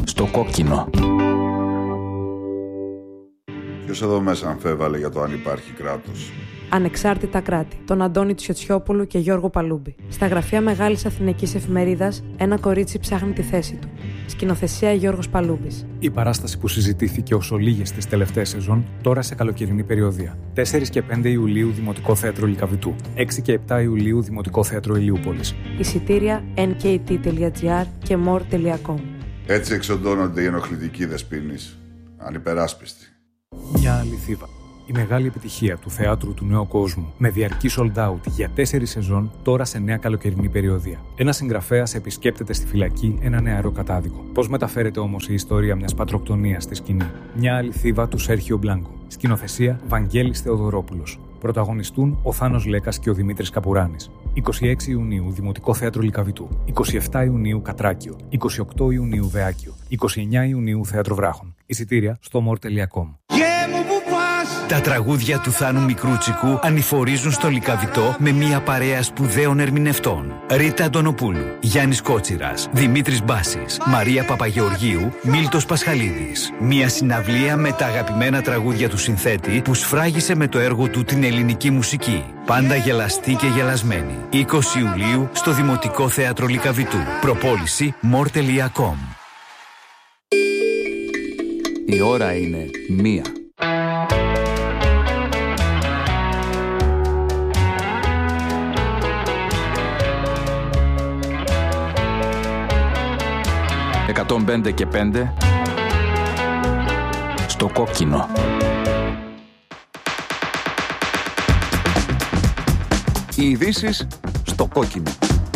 Στο κόκκινο. Ποιος εδώ μέσα αμφέβαλε για το αν υπάρχει κράτος? Ανεξάρτητα κράτη, τον Αντώνη Τσιοτσιόπουλο και Γιώργο Παλούμπη. Στα γραφεία Μεγάλης Αθηναϊκής Εφημερίδας, ένα κορίτσι ψάχνει τη θέση του. Σκηνοθεσία Γιώργος Παλούμπης. Η παράσταση που συζητήθηκε ως ολίγες τις τελευταίες σεζόν, τώρα σε καλοκαιρινή περιοδία. 4 και 5 Ιουλίου Δημοτικό Θέατρο Λυκαβητού. 6 και 7 Ιουλίου Δημοτικό Θέατρο Ηλιούπολης. Εισιτήρια nkt.gr και more.com. Έτσι εξοντώνονται οι ενοχλητικοί δεσποίνεις. Ανυπεράσπιστοι. Μια αληθίβα. Η μεγάλη επιτυχία του θεάτρου του νέου κόσμου, με διαρκή sold out για 4 σεζόν, τώρα σε νέα καλοκαιρινή περιοδία. Ένας συγγραφέας επισκέπτεται στη φυλακή ένα νεαρό κατάδικο. Πώς μεταφέρεται όμως η ιστορία μιας πατροκτονίας στη σκηνή? Μια αληθίβα του Σέρχιο Μπλάνκο. Σκηνοθεσία Βαγγέλης Θεοδωρόπουλος. Πρωταγωνιστούν ο Θάνος Λέκας και ο Δημήτρης Καπουράνης. 26 Ιουνίου Δημοτικό Θέατρο Λυκαβητού. 27 Ιουνίου Κατράκιο. 28 Ιουνίου Βεάκιο. 29 Ιουνίου Θέατρο Βράχων. Εισιτήρια στο more.com. Τα τραγούδια του Θάνου Μικρούτσικου ανηφορίζουν στο Λυκαβητό με μια παρέα σπουδαίων ερμηνευτών. Ρίτα Αντωνοπούλου, Γιάννης Κότσιρας, Δημήτρης Μπάσης, Μαρία Παπαγεωργίου, Μίλτος Πασχαλίδης. Μια συναυλία με τα αγαπημένα τραγούδια του συνθέτη που σφράγισε με το έργο του την ελληνική μουσική. Πάντα γελαστή και γελασμένη. 20 Ιουλίου στο Δημοτικό Θέατρο Λυκαβητού. Προπόληση more.com. Η ώρα είναι 1. «105 και 5» στο κόκκινο. Οι ειδήσεις στο κόκκινο.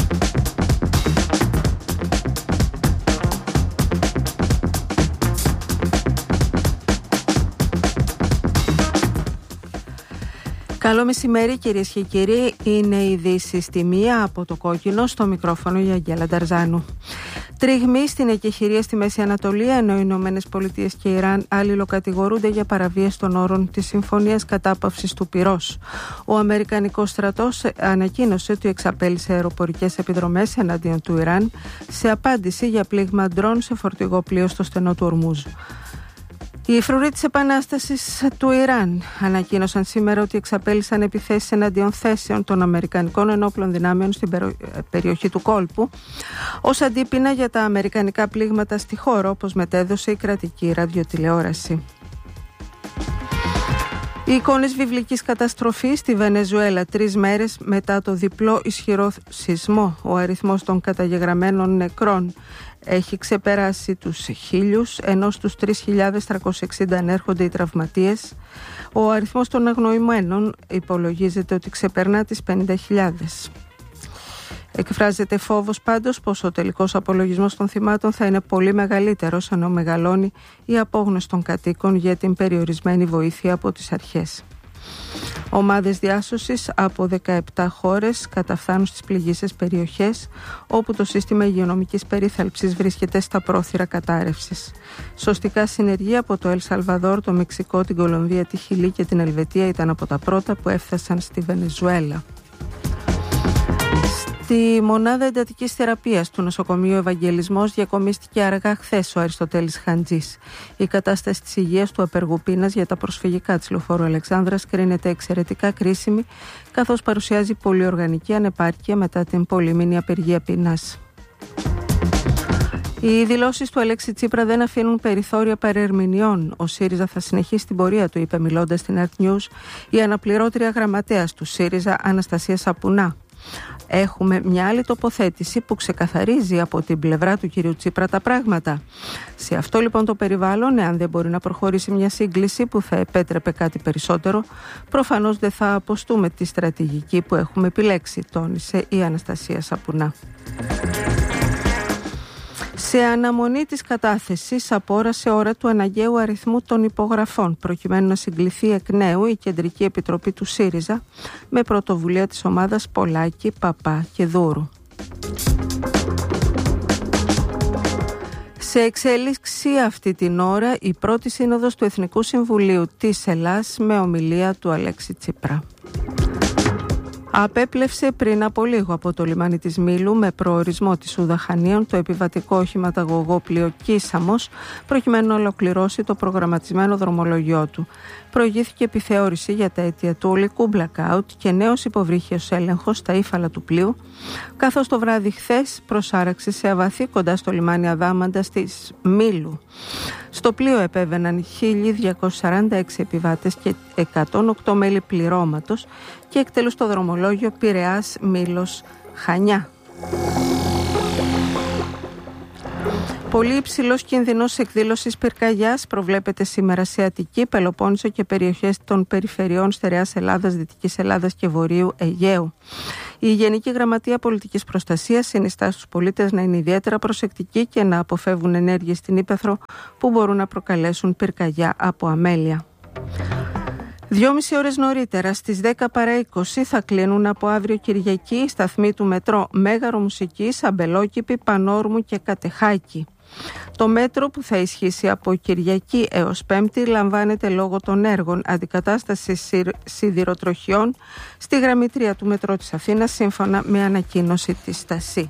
Καλό μεσημέρι κυρίες και κύριοι, είναι η ειδήσεις στη 1 από το κόκκινο, στο μικρόφωνο η Αγγέλα Νταρζάνου. Τριγμή στην εκεχηρία στη Μέση Ανατολή, ενώ οι Ηνωμένες Πολιτείες και Ιράν αλληλοκατηγορούνται για παραβίαση των όρων της Συμφωνίας Κατάπαυσης του Πυρός. Ο Αμερικανικός στρατός ανακοίνωσε ότι εξαπέλυσε αεροπορικές επιδρομές εναντίον του Ιράν σε απάντηση για πλήγμα ντρόν σε φορτηγό πλοίο στο στενό του Ορμούζ. Οι φρουροί της Επανάστασης του Ιράν ανακοίνωσαν σήμερα ότι εξαπέλυσαν επιθέσεις εναντίον θέσεων των Αμερικανικών ενόπλων δυνάμεων στην περιοχή του κόλπου ως αντίπεινα για τα αμερικανικά πλήγματα στη χώρα, όπως μετέδωσε η κρατική ραδιοτηλεόραση. Οι εικόνες βιβλικής καταστροφής στη Βενεζουέλα 3 μέρες μετά το διπλό ισχυρό σεισμό. Ο αριθμός των καταγεγραμμένων νεκρών έχει ξεπεράσει τους 1.000, ενώ στους 3.360 ανέρχονται οι τραυματίες. Ο αριθμός των αγνοημένων υπολογίζεται ότι ξεπερνά τις 50.000. Εκφράζεται φόβος πάντως πως ο τελικός απολογισμός των θυμάτων θα είναι πολύ μεγαλύτερος, ενώ μεγαλώνει η απόγνωση των κατοίκων για την περιορισμένη βοήθεια από τις αρχές. Ομάδες διάσωσης από 17 χώρες καταφθάνουν στις πληγείσες περιοχές, όπου το σύστημα υγειονομικής περίθαλψης βρίσκεται στα πρόθυρα κατάρρευσης. Σωστικά συνεργεία από το Ελ Σαλβαδόρ, το Μεξικό, την Κολομβία, τη Χιλή και την Ελβετία ήταν από τα πρώτα που έφτασαν στη Βενεζουέλα. Στη μονάδα εντατικής θεραπείας του νοσοκομείου Ευαγγελισμός διακομίστηκε αργά χθες ο Αριστοτέλης Χαντζής. Η κατάσταση της υγείας του απεργού πείνας για τα προσφυγικά της Λεωφόρου Αλεξάνδρας κρίνεται εξαιρετικά κρίσιμη, καθώς παρουσιάζει πολυοργανική ανεπάρκεια μετά την πολυμήνη απεργία πείνας. Οι δηλώσεις του Αλέξη Τσίπρα δεν αφήνουν περιθώρια παρερμηνιών. Ο ΣΥΡΙΖΑ θα συνεχίσει την πορεία του, είπε μιλώντας στην Art News η αναπληρώτρια γραμματέας του ΣΥΡΙΖΑ Αναστασία Σαπουνά. Έχουμε μια άλλη τοποθέτηση που ξεκαθαρίζει από την πλευρά του κυρίου Τσίπρα τα πράγματα. Σε αυτό λοιπόν το περιβάλλον, εάν δεν μπορεί να προχωρήσει μια σύγκληση που θα επέτρεπε κάτι περισσότερο, προφανώς δεν θα αποστούμε τη στρατηγική που έχουμε επιλέξει, τόνισε η Αναστασία Σαπουνά. Σε αναμονή της κατάθεσης απόρασε ώρα του αναγκαίου αριθμού των υπογραφών, προκειμένου να συγκληθεί εκ νέου η Κεντρική Επιτροπή του ΣΥΡΙΖΑ με πρωτοβουλία της ομάδας Πολάκη, Παπά και Δούρου. Σε εξέλιξη αυτή την ώρα η πρώτη σύνοδος του Εθνικού Συμβουλίου της Ελλάς με ομιλία του Αλέξη Τσίπρα. Απέπλευσε πριν από λίγο από το λιμάνι της Μήλου με προορισμό της Ουδαχανίων το επιβατικό οχηματαγωγό πλοίο Κίσαμος, προκειμένου να ολοκληρώσει το προγραμματισμένο δρομολόγιό του. Προηγήθηκε επιθεώρηση για τα αίτια του ολικού blackout και νέος υποβρύχιος έλεγχος στα ύφαλα του πλοίου, καθώς το βράδυ χθες προσάραξε σε αβαθή κοντά στο λιμάνι Αδάμαντας της Μήλου. Στο πλοίο επέβαιναν 1.246 επιβάτες και 108 μέλη πληρώματος και εκτελούν στο δρομολόγιο Πειραιάς Μήλος Χανιά. Πολύ υψηλός κίνδυνος εκδήλωσης πυρκαγιάς προβλέπεται σήμερα σε Αττική, Πελοπόννησο και περιοχές των περιφερειών Στερεάς Ελλάδας, Δυτικής Ελλάδας και Βορείου Αιγαίου. Η Γενική Γραμματεία Πολιτικής Προστασίας συνιστά στους πολίτες να είναι ιδιαίτερα προσεκτικοί και να αποφεύγουν ενέργειες στην ύπαιθρο που μπορούν να προκαλέσουν πυρκαγιά από αμέλεια. 2,5 ώρες νωρίτερα, στις 10 παρά 20, θα κλείνουν από αύριο Κυριακή οι σταθμοί του μετρό Μέγαρο Μουσικής, Αμπελόκηπη, Πανόρμου και Κατεχάκη. Το μέτρο που θα ισχύσει από Κυριακή έως Πέμπτη λαμβάνεται λόγω των έργων αντικατάστασης σιδηροτροχιών στη γραμμή 3 του μετρό της Αθήνας, σύμφωνα με ανακοίνωση της ΣΤΑΣΥ.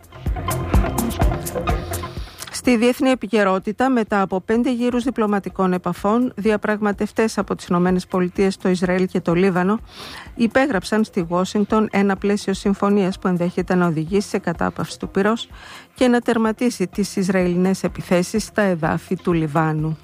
Στη διεθνή επικαιρότητα, μετά από 5 γύρους διπλωματικών επαφών, διαπραγματευτές από τις ΗΠΑ, το Ισραήλ και το Λίβανο υπέγραψαν στη Ουάσιγκτον ένα πλαίσιο συμφωνίας που ενδέχεται να οδηγήσει σε κατάπαυση του πυρός και να τερματίσει τις Ισραηλινές επιθέσεις στα εδάφη του Λιβάνου.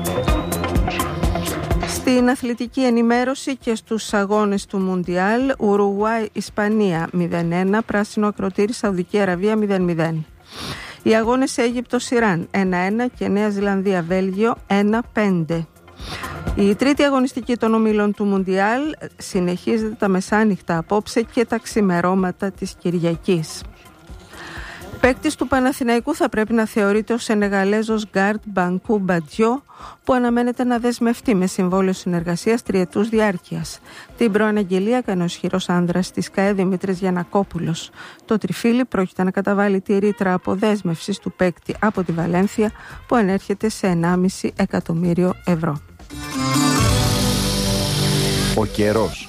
Στην αθλητική ενημέρωση και στους αγώνες του Μουντιάλ, Ουρουγουάη-Ισπανία 0-1, πράσινο ακροτήρι Σαουδική Αραβία 0-0. Οι αγώνες Αίγυπτος-Ιράν 1-1 και Νέα Ζηλανδία-Βέλγιο 1-5. Η τρίτη αγωνιστική των ομίλων του Μουντιάλ συνεχίζεται τα μεσάνυχτα απόψε και τα ξημερώματα της Κυριακής. Παίκτης του Παναθηναϊκού θα πρέπει να θεωρείται ο Σενεγαλέζος Γκάρντ Μπανκού Μπαντιό, που αναμένεται να δεσμευτεί με συμβόλαιο συνεργασίας 3ετούς διάρκειας. Την προαναγγελία έκανε ο ισχυρός άνδρας της ΚΑΕ Δημήτρης Γιαννακόπουλος. Το τριφύλι πρόκειται να καταβάλει τη ρήτρα αποδέσμευσης του παίκτη από τη Βαλένθια, που ανέρχεται σε 1,5 εκατομμύριο ευρώ. Ο καιρός.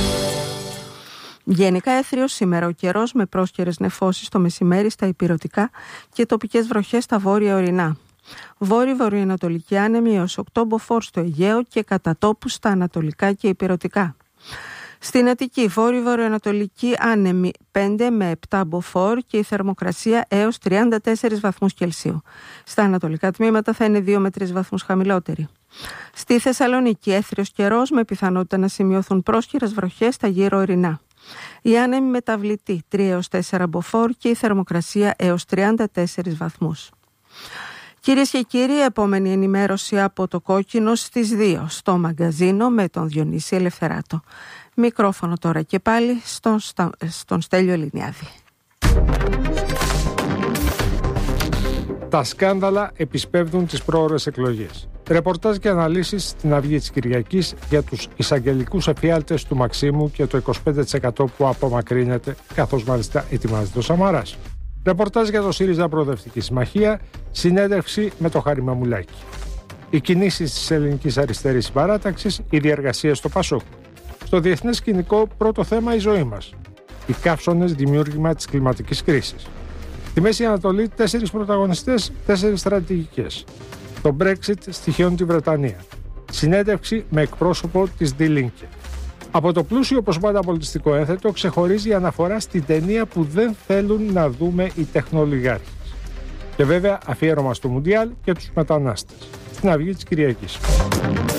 Γενικά έθριος σήμερα ο καιρός, με πρόσκαιρες νεφώσεις το μεσημέρι στα ηπειρωτικά και τοπικές βροχές στα βόρεια ορεινά. Βόρειο-βορειοανατολική άνεμη έως 8 μποφόρ στο Αιγαίο και κατά τόπους στα ανατολικά και ηπειρωτικά. Στην Αττική, βόρειο-βορειοανατολική άνεμη 5 με 7 μποφόρ και η θερμοκρασία έως 34 βαθμούς Κελσίου. Στα ανατολικά τμήματα θα είναι 2 με 3 βαθμούς χαμηλότερη. Στη Θεσσαλονίκη, έθριος καιρός με πιθανότητα να σημειωθούν πρόσκαιρες βροχές στα γύρω ορεινά. Η άνεμη μεταβλητή 3 έως 4 μποφόρ και η θερμοκρασία έως 34 βαθμούς. Κυρίες και κύριοι, επόμενη ενημέρωση από το Κόκκινο στις 2 στο μαγκαζίνο με τον Διονύση Ελευθεράτο. Μικρόφωνο τώρα και πάλι στον Στέλιο Ελληνιάδη. Τα σκάνδαλα επισπεύδουν τις πρόωρες εκλογές. Ρεπορτάζ και αναλύσεις στην Αυγή της Κυριακής για τους εισαγγελικούς εφιάλτες του Μαξίμου και το 25% που απομακρύνεται, καθώς μάλιστα ετοιμάζεται ο Σαμαράς. Ρεπορτάζ για το ΣΥΡΙΖΑ Προοδευτική Συμμαχία, συνέντευξη με το Χάρη Μαμουλάκη. Οι κινήσεις της ελληνικής αριστερής συμπαράταξης, οι διεργασίες στο ΠΑΣΟΚ. Στο διεθνές σκηνικό, πρώτο θέμα η ζωή μας. Οι καύσωνες δημιούργημα της κλιματικής κρίσης. Στη Μέση Ανατολή, 4 πρωταγωνιστές, 4 στρατηγικές. Το Brexit στοιχειώνει τη Βρετανία. Συνέντευξη με εκπρόσωπο της Die Linke. Από το πλούσιο, όπως πάντα, πολιτιστικό ένθετο ξεχωρίζει η αναφορά στην ταινία που δεν θέλουν να δούμε οι τεχνολιγάρχες. Και βέβαια αφιέρωμα στο Μουντιάλ και τους μετανάστες. Στην Αυγή της Κυριακής.